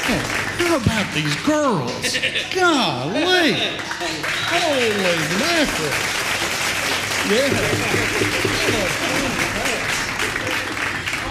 How about these girls? Golly. Holy mackerel. Yeah.